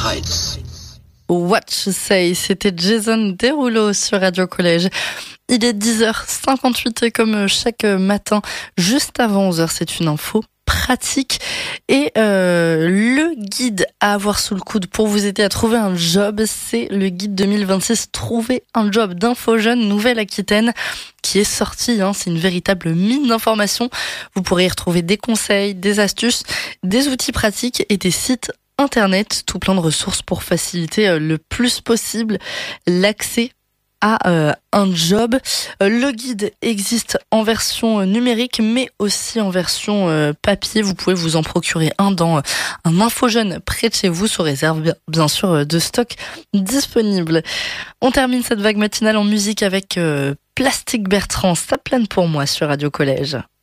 Heights. What You Say, c'était Jason Derulo sur Radio Collège. Il est 10h58 et comme chaque matin, juste avant 11h, c'est une info pratique et le guide à avoir sous le coude pour vous aider à trouver un job, c'est le guide 2026 Trouver un job d'Infojeunes Nouvelle-Aquitaine qui est sorti, c'est une véritable mine d'informations. Vous pourrez y retrouver des conseils, des astuces, des outils pratiques et des sites internet, tout plein de ressources pour faciliter le plus possible l'accès à un job. Le guide existe en version numérique mais aussi en version papier. Vous pouvez vous en procurer un dans un Infojeune près de chez vous sous réserve bien sûr de stock disponible. On termine cette vague matinale en musique avec Plastique Bertrand, ça plane pour moi sur Radio Collège.